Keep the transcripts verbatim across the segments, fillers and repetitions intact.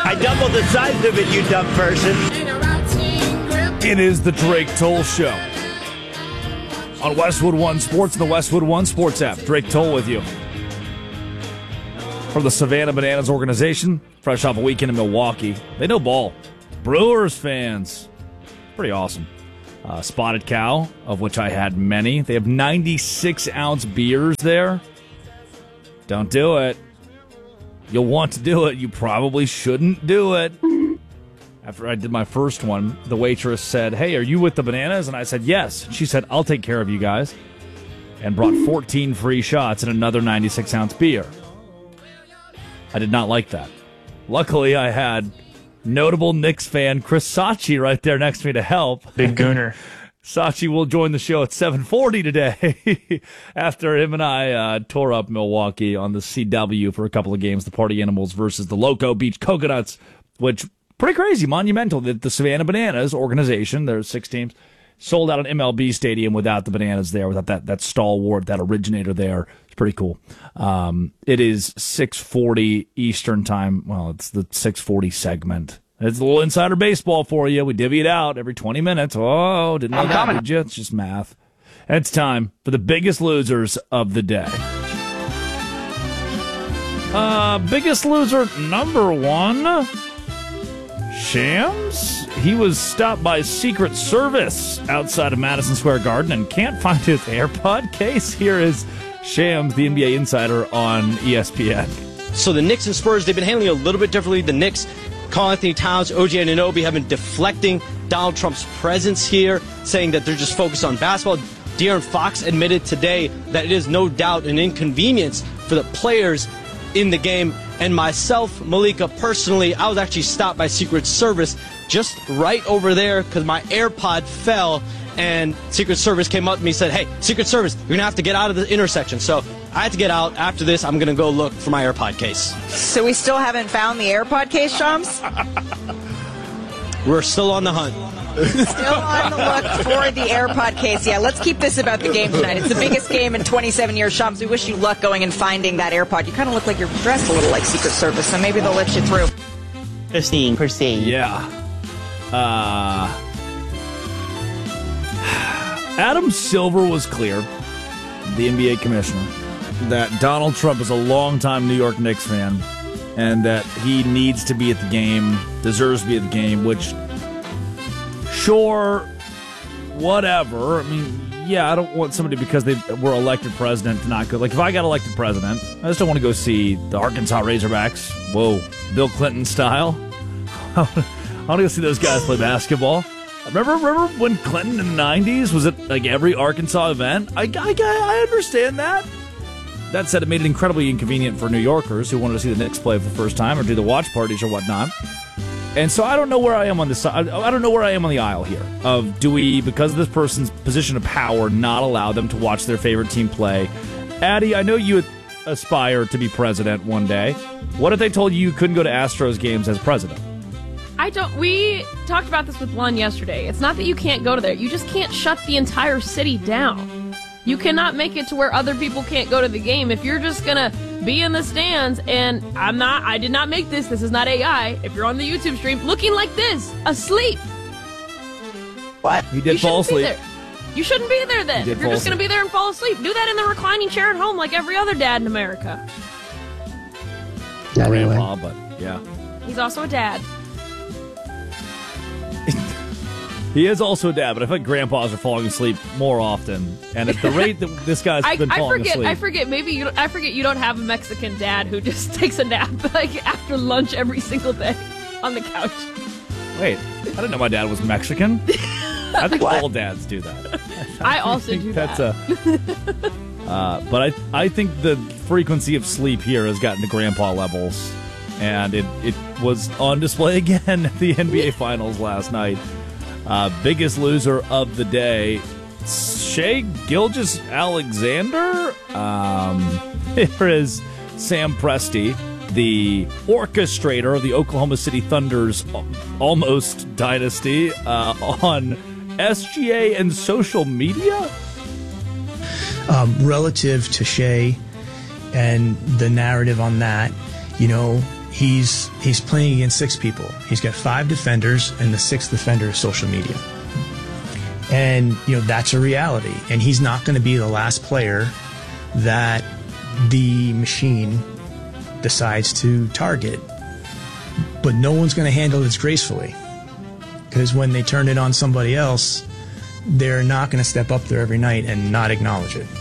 I doubled the size of it, you dumb person. It is the Drake Toll Show on Westwood One Sports and the Westwood One Sports app. Drake Toll with you from the Savannah Bananas organization, fresh off a weekend in Milwaukee. They know ball. Brewers fans. Pretty awesome. Uh, Spotted Cow, of which I had many. They have ninety-six ounce beers there. Don't do it. You'll want to do it. You probably shouldn't do it. After I did my first one, the waitress said, "Hey, are you with the Bananas?" And I said, "Yes." She said, "I'll take care of you guys." And brought fourteen free shots and another ninety-six ounce beer. I did not like that. Luckily, I had notable Knicks fan Chris Sachi right there next to me to help. Big gooner. Sachi will join the show at seven forty today after him and I uh, tore up Milwaukee on the C W for a couple of games, the Party Animals versus the Loco Beach Coconuts, which pretty crazy, monumental that the Savannah Bananas organization, there's six teams, sold out an M L B stadium without the Bananas there, without that, that stalwart, that originator there. It's pretty cool. Um, it is six forty Eastern time. Well, it's the six forty segment. It's a little insider baseball for you. We divvy it out every twenty minutes. Oh, didn't know I'm that, coming. did you? It's just math. And it's time for the biggest losers of the day. Uh, biggest loser number one, Shams. He was stopped by Secret Service outside of Madison Square Garden and can't find his AirPod case. Here is Shams, the N B A insider on E S P N. So the Knicks and Spurs, they've been handling it a little bit differently. The Knicks, Karl Anthony Towns, O G Anunoby have been deflecting Donald Trump's presence here, saying that they're just focused on basketball. De'Aaron Fox admitted today that it is no doubt an inconvenience for the players in the game. And myself, Malika, personally, I was actually stopped by Secret Service just right over there because my AirPod fell. And Secret Service came up to me and said, "Hey, Secret Service, you're going to have to get out of the intersection." So I had to get out. After this, I'm going to go look for my AirPod case. So we still haven't found the AirPod case, Shams? We're still on the hunt. Still on the look for the AirPod case. Yeah, let's keep this about the game tonight. It's the biggest game in twenty-seven years, Shams. We wish you luck going and finding that AirPod. You kind of look like you're dressed a little like Secret Service, so maybe they'll let you through. Proceed, proceed. Yeah. Uh, Adam Silver was clear, the N B A commissioner, that Donald Trump is a longtime New York Knicks fan and that he needs to be at the game, deserves to be at the game, which, sure, whatever. I mean, yeah, I don't want somebody because they were elected president to not go. Like, if I got elected president, I just don't want to go see the Arkansas Razorbacks. Whoa, Bill Clinton style. I want to go see those guys play basketball. Remember, remember when Clinton in the nineties was at like every Arkansas event? I, I, I understand that. That said, it made it incredibly inconvenient for New Yorkers who wanted to see the Knicks play for the first time or do the watch parties or whatnot. And so I don't know where I am on this. I don't know where I am on the aisle here. Of do we, because of this person's position of power, not allow them to watch their favorite team play? Addie, I know you aspire to be president one day. What if they told you you couldn't go to Astros games as president? I don't. We talked about this with Lon yesterday. It's not that you can't go to there. You just can't shut the entire city down. You cannot make it to where other people can't go to the game. If you're just gonna be in the stands, and I'm not, I did not make this. This is not A I. If you're on the YouTube stream looking like this, asleep. What? He did you fall asleep. There. You shouldn't be there then. If you're just going to be there and fall asleep, do that in the reclining chair at home like every other dad in America. Not Grandpa, but yeah. He's also a dad. He is also a dad, but I think grandpas are falling asleep more often. And at the rate that this guy's I, been I falling forget, asleep. I forget. Maybe you. Don't, I forget you don't have a Mexican dad who just takes a nap like after lunch every single day on the couch. Wait, I didn't know my dad was Mexican. I think all dads do that. I, I also think do that's that. A, uh, but I I think the frequency of sleep here has gotten to grandpa levels, and it, it was on display again at the N B A Finals last night. Uh, biggest loser of the day, Shai Gilgeous-Alexander. Um, here is Sam Presti, the orchestrator of the Oklahoma City Thunder's almost dynasty, uh, on S G A and social media. Um, relative to Shai and the narrative on that, you know, he's he's playing against six people. He's got five defenders, and the sixth defender is social media. And, you know, that's a reality. And he's not going to be the last player that the machine decides to target. But no one's going to handle this gracefully. Because when they turn it on somebody else, they're not going to step up there every night and not acknowledge it.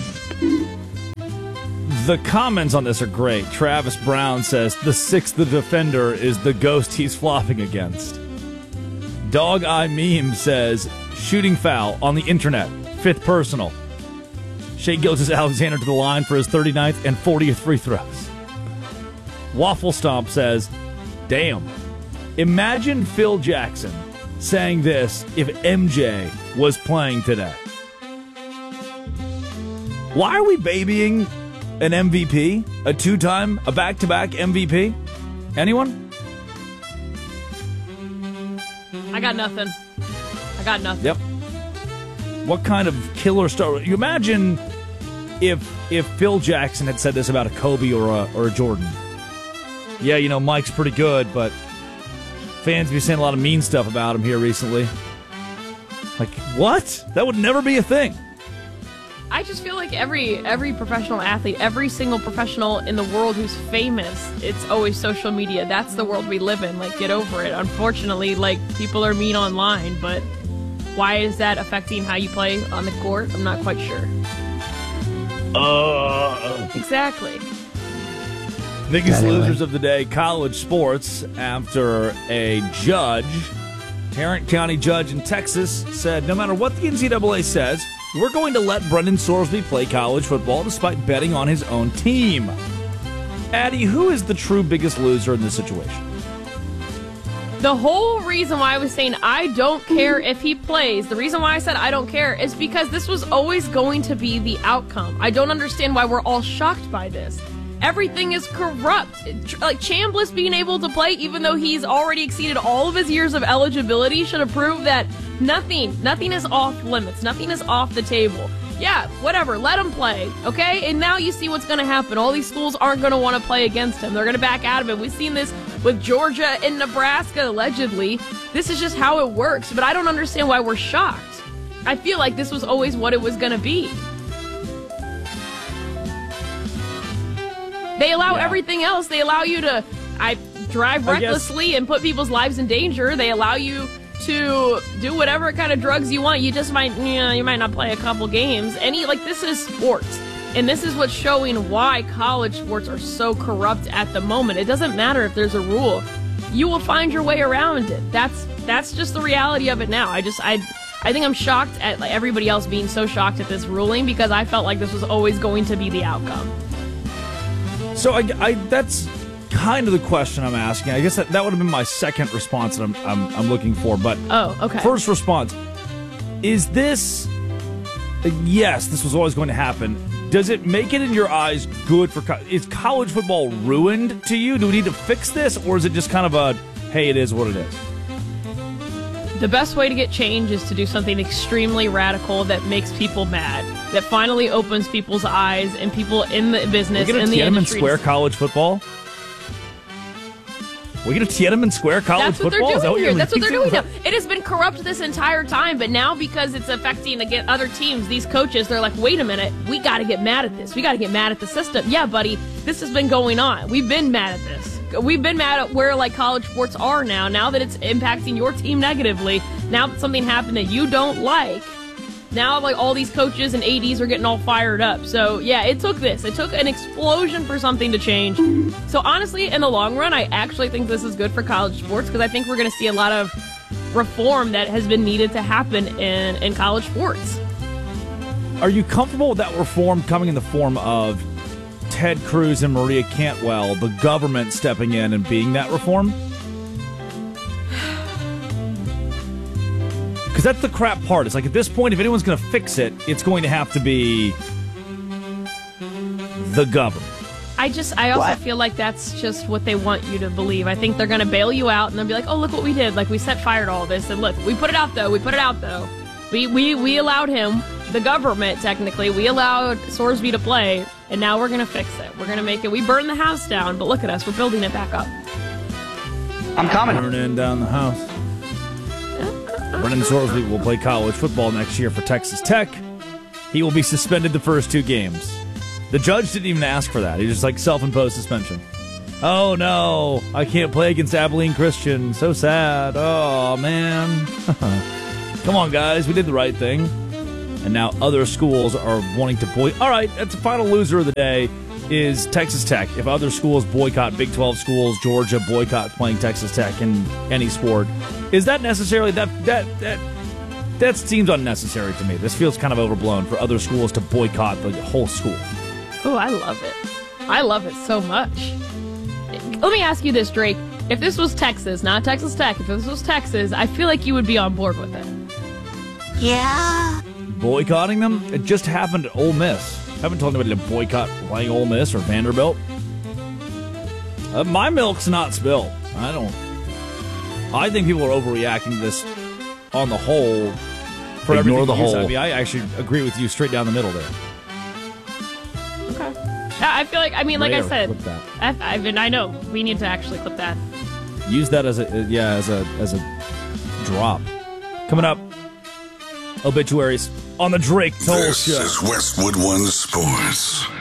The comments on this are great. Travis Brown says the sixth defender is the ghost he's flopping against. Dog Eye Meme says shooting foul on the internet, fifth personal. Shea Gilgeous-Alexander to the line for his thirty-ninth and fortieth free throws. Waffle Stomp says, damn, imagine Phil Jackson saying this if M J was playing today. Why are we babying an M V P? A two-time, a back-to-back M V P? Anyone? I got nothing. I got nothing. Yep. What kind of killer star? You imagine if if Phil Jackson had said this about a Kobe or a, or a Jordan. Yeah, you know, Mike's pretty good, but fans be saying a lot of mean stuff about him here recently. Like, what? That would never be a thing. I just feel like every every professional athlete, every single professional in the world who's famous, it's always social media. That's the world we live in. Like, get over it. Unfortunately, like, people are mean online, but why is that affecting how you play on the court? I'm not quite sure. Uh, exactly. Biggest Anyway. losers of the day, college sports, after a judge, Tarrant County judge in Texas, said no matter what the N C double A says, we're going to let Brendan Sorsby play college football despite betting on his own team. Addie, who is the true biggest loser in this situation? The whole reason why I was saying I don't care if he plays, the reason why I said I don't care is because this was always going to be the outcome. I don't understand why we're all shocked by this. Everything is corrupt. Like, Chambliss being able to play, even though he's already exceeded all of his years of eligibility, should have proved that nothing, nothing is off limits. Nothing is off the table. Yeah, whatever. Let him play, okay? And now you see what's going to happen. All these schools aren't going to want to play against him. They're going to back out of it. We've seen this with Georgia and Nebraska, allegedly. This is just how it works. But I don't understand why we're shocked. I feel like this was always what it was going to be. They allow Yeah. everything else. They allow you to I drive I guess- recklessly and put people's lives in danger. They allow you to do whatever kind of drugs you want. You just might, you know, you might not play a couple games. Any like this is sports, and this is what's showing why college sports are so corrupt at the moment. It doesn't matter if there's a rule; you will find your way around it. That's that's just the reality of it now. I just I. I think I'm shocked at like, everybody else being so shocked at this ruling because I felt like this was always going to be the outcome. So I, I that's kind of the question I'm asking. I guess that, that would have been my second response that I'm, I'm, I'm looking for. But Oh, okay. first response, is this, uh, yes, this was always going to happen. Does it make it in your eyes good for, co- is college football ruined to you? Do we need to fix this? Or is it just kind of a, hey, it is what it is? The best way to get change is to do something extremely radical that makes people mad, that finally opens people's eyes and people in the business, We get a in the Tiananmen industry. Square college football? We get a Tiananmen Square college That's what football? they're Is that doing what here. you're That's what they're leading doing to? now. It has been corrupt this entire time, but now because it's affecting again other teams, these coaches, they're like, wait a minute, we got to get mad at this. We got to get mad at the system. Yeah, buddy, this has been going on. We've been mad at this. We've been mad at where like college sports are now. Now that it's impacting your team negatively, now that something happened that you don't like, now like all these coaches and A Ds are getting all fired up. So yeah, it took this. It took an explosion for something to change. So honestly, in the long run, I actually think this is good for college sports because I think we're going to see a lot of reform that has been needed to happen in, in college sports. Are you comfortable with that reform coming in the form of Ted Cruz and Maria Cantwell, the government stepping in and being that reform? Because that's the crap part. It's like at this point, if anyone's going to fix it, it's going to have to be the government. I just, I also What? feel like that's just what they want you to believe. I think they're going to bail you out and they'll be like, oh, look what we did. Like, we set fire to all this. And look, we put it out, though. We put it out, though. We, we, we allowed him, the government, technically, we allowed Sorsby to play. and now we're going to fix it. We're going to make it. We burned the house down, but look at us. We're building it back up. I'm coming. Burning down the house. Brennan Sorsby will play college football next year for Texas Tech. He will be suspended the first two games. The judge didn't even ask for that. He just like self-imposed suspension. Oh no, I can't play against Abilene Christian. So sad. Oh man. Come on, guys, we did the right thing. And now other schools are wanting to boycott. All right, that's the final loser of the day is Texas Tech. If other schools boycott, Big twelve schools, Georgia boycott playing Texas Tech in any sport, is that necessarily that that that that seems unnecessary to me. This feels kind of overblown for other schools to boycott the whole school. Oh, I love it. I love it so much. Let me ask you this, Drake. If this was Texas, not Texas Tech, if this was Texas, I feel like you would be on board with it. Yeah. Boycotting them? It just happened at Ole Miss. I haven't told anybody to boycott playing Ole Miss or Vanderbilt. Uh, my milk's not spilled. I don't. I think people are overreacting to this on the whole. For Ignore the you said. whole. I mean, I actually agree with you straight down the middle there. Okay. I feel like, I mean, like Rare, I said, clip that. I, I mean, I know we need to actually clip that. Use that as a yeah as a as a drop. Coming up, obituaries on the Drake Toll This Show. is Westwood One Sports.